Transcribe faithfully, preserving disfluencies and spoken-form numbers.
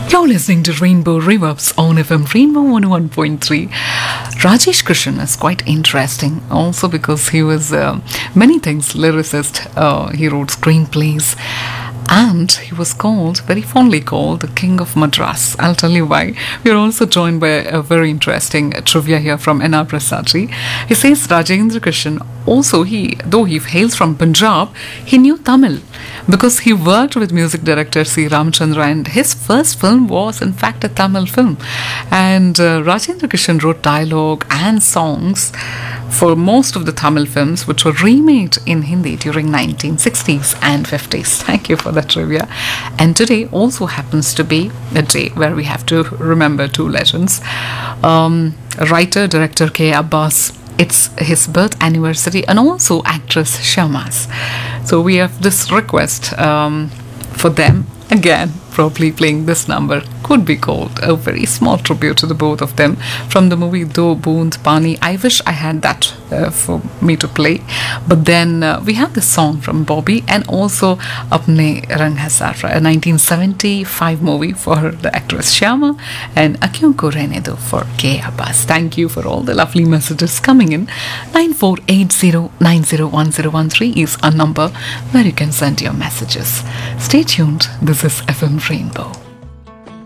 You're listening to Rainbow Reverbs on F M Rainbow one oh one point three. Rajesh Krishan is quite interesting also because he was uh, many things lyricist. Uh, he wrote screenplays and he was called, very fondly called, the King of Madras. I'll tell you why. We are also joined by a very interesting trivia here from N R Prasadji. He says Rajendra Krishan also, he though he hails from Punjab, he knew Tamil because he worked with music director C. Ramachandra, and his first film was in fact a Tamil film. And uh, Rajendra Krishan wrote dialogue and songs for most of the Tamil films which were remade in Hindi during nineteen sixties and fifties. Thank you for that trivia. And today also happens to be a day where we have to remember two legends. Um, writer, director K. Abbas. It's his birth anniversary, and also actress Shama's. So we have this request um, for them. Again, probably playing this number could be called a very small tribute to the both of them from the movie Do Boond Pani. I wish I had that uh, for me to play. But then uh, we have this song from Bobby and also Apne Rang Hai Safra, a nineteen seventy-five movie for the actress Shyama, and Akyun Ko Rehne Do for K. Abbas. Thank you for all the lovely messages coming in. nine four eight zero nine zero one zero one three is a number where you can send your messages. Stay tuned. This is F M Rainbow.